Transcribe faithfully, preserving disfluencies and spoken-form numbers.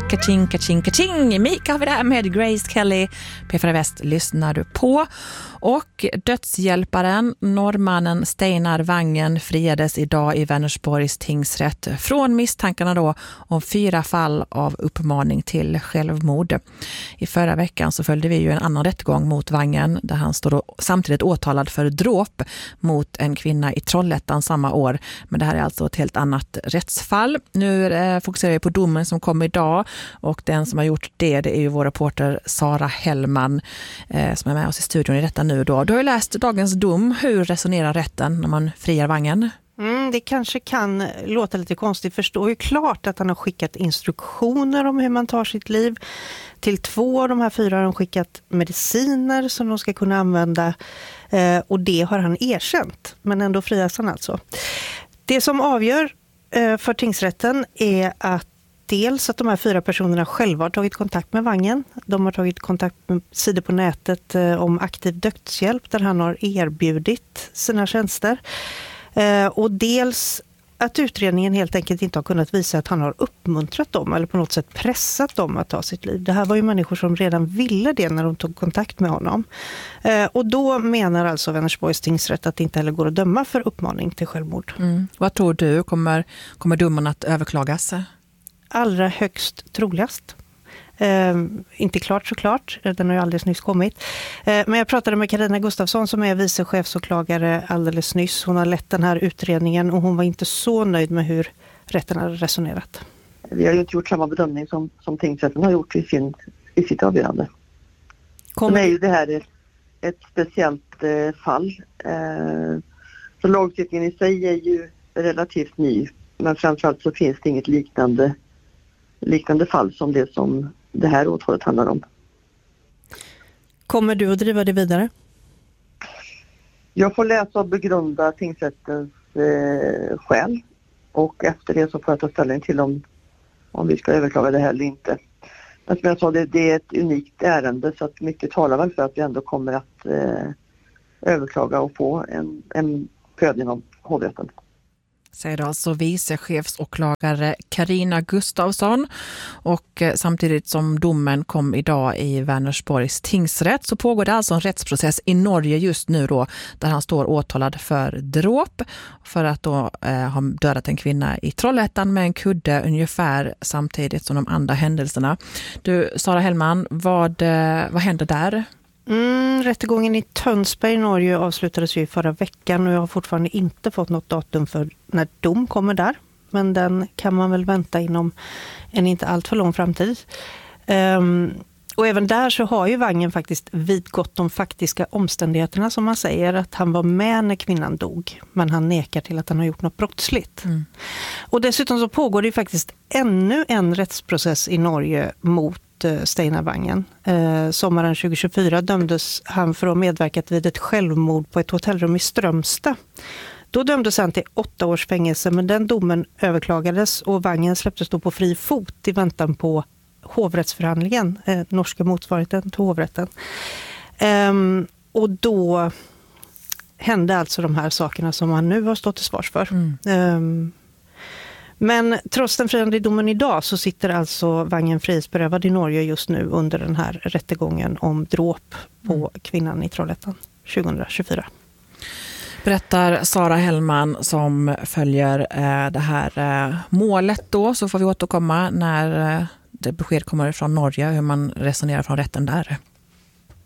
Kaching, kaching, kaching. Mika har vi där med Grace Kelly. P fyra Väst lyssnar du på. Och dödshjälparen, norrmannen Steinar Wangen, friades idag i Vänersborgs tingsrätt från misstankarna då om fyra fall av uppmaning till självmord. I förra veckan så följde vi ju en annan rättegång mot Wangen där han står samtidigt åtalad för dråp mot en kvinna i Trollhättan samma år. Men det här är alltså ett helt annat rättsfall. Nu eh, fokuserar vi på domen som kom idag och den som har gjort det, det är ju vår reporter Sara Hellman eh, som är med oss i studion i detta nu då. Du har ju läst dagens dom. Hur resonerar rätten när man friar Wangen? Mm, det kanske kan låta lite konstigt. Förstår ju klart att han har skickat instruktioner om hur man tar sitt liv. Till två av de här fyra har de skickat mediciner som de ska kunna använda. Eh, och det har han erkänt. Men ändå frias han alltså. Det som avgör eh, för tingsrätten är att dels att de här fyra personerna själva har tagit kontakt med Wangen. De har tagit kontakt med sidor på nätet eh, om aktiv dödshjälp där han har erbjudit sina tjänster. Eh, och dels att utredningen helt enkelt inte har kunnat visa att han har uppmuntrat dem eller på något sätt pressat dem att ta sitt liv. Det här var ju människor som redan ville det när de tog kontakt med honom. Eh, och då menar alltså Vänersborgs tingsrätt att det inte heller går att döma för uppmaning till självmord. Mm. Vad tror du? Kommer, kommer domen att överklagas? Allra högst troligast. Eh, inte klart såklart, den har ju alldeles nyss kommit. Eh, men jag pratade med Carina Gustafsson som är vice chefsåklagare alldeles nyss. Hon har lett den här utredningen och hon var inte så nöjd med hur rätten har resonerat. Vi har ju inte gjort samma bedömning som, som tingsrätten har gjort i, sin, i sitt avgörande. Kommer... Sen är ju det här ett, ett speciellt eh, fall. Eh, så lagstiftningen i sig är ju relativt ny. Men framförallt så finns det inget liknande liknande fall som det som det här åtalet handlar om. Kommer du att driva det vidare? Jag får läsa och begrunda tingsrättens eh, skäl och efter det så får jag ta ställning till om, om vi ska överklaga det här eller inte. Men som jag sa, det, det är ett unikt ärende så att mycket talar väl för att vi ändå kommer att eh, överklaga och få en, en prövning av hovrätten. Säger alltså vicechefsåklagare Carina Gustafsson. Och samtidigt som domen kom idag i Vänersborgs tingsrätt så pågår det alltså en rättsprocess i Norge just nu då där han står åtalad för dråp för att då eh, ha dödat en kvinna i Trollhättan med en kudde ungefär samtidigt som de andra händelserna. Du, Sara Hellman, vad, eh, vad händer där? Mm, rättegången i Tönsberg i Norge avslutades ju förra veckan och jag har fortfarande inte fått något datum för när dom kommer där. Men den kan man väl vänta inom en inte allt för lång framtid. Um, och även där så har ju Wangen faktiskt vidgått de faktiska omständigheterna som man säger att han var med när kvinnan dog. Men han nekar till att han har gjort något brottsligt. Mm. Och dessutom så pågår det ju faktiskt ännu en rättsprocess i Norge mot Steinar Wangen. Eh, sommaren tjugo tjugofyra dömdes han för att ha medverkat vid ett självmord på ett hotellrum i Strömstad. Då dömdes han till åtta års fängelse men den domen överklagades och Wangen släpptes då på fri fot i väntan på hovrättsförhandlingen, eh, norska motsvarigheten till hovrätten. Eh, och då hände alltså de här sakerna som han nu har stått till svars för. Mm. Eh, Men trots den friande domen idag så sitter alltså Wangen frihetsberövad i Norge just nu under den här rättegången om dråp på mm. kvinnan i Trollhättan tjugo tjugofyra. Berättar Sara Hellman som följer eh, det här eh, målet då, så får vi återkomma när eh, det besked kommer från Norge hur man resonerar från rätten där.